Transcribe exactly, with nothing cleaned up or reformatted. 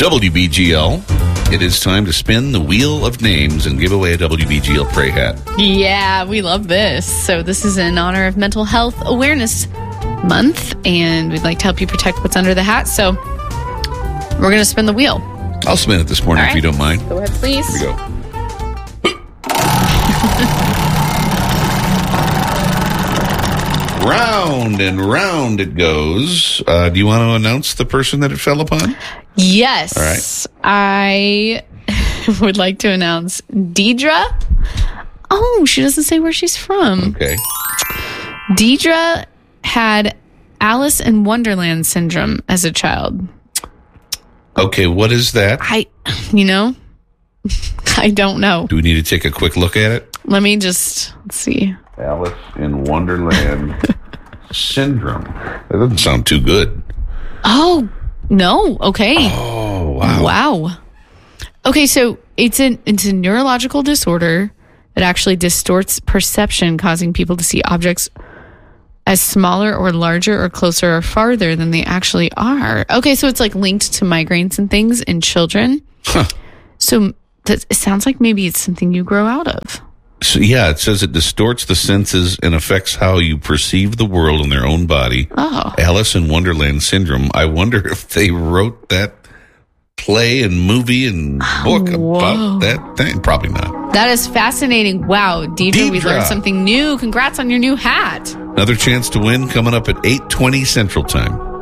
W B G L. It is time to spin the wheel of names and give away a W B G L Pray hat. Yeah, we love this. So this is in honor of Mental Health Awareness Month, and we'd like to help you protect what's under the hat. So we're going to spin the wheel. I'll spin it this morning All right. if you don't mind. Go ahead, please. Here we go. Round and round it goes. Uh, do you want to announce the person that it fell upon? Yes. All right. I would like to announce Deidre. Oh, she doesn't say where she's from. Okay. Deidre had Alice in Wonderland syndrome as a child. Okay, what is that? I, you know, I don't know. Do we need to take a quick look at it? Let me just, let's see. Alice in Wonderland syndrome. That doesn't sound too good. Oh, no. Okay. Oh, wow. Wow. Okay, so it's an it's a neurological disorder that actually distorts perception, causing people to see objects as smaller or larger or closer or farther than they actually are. Okay, so it's like linked to migraines and things in children. Huh. So that, it sounds like maybe it's something you grow out of. So, yeah, it says it distorts the senses and affects how you perceive the world in their own body. Oh. Alice in Wonderland syndrome. I wonder if they wrote that play and movie and book Whoa. about that thing. Probably not. That is fascinating. Wow, Deidre, we Deidre. learned something new. Congrats on your new hat. Another chance to win coming up at eight twenty Central Time.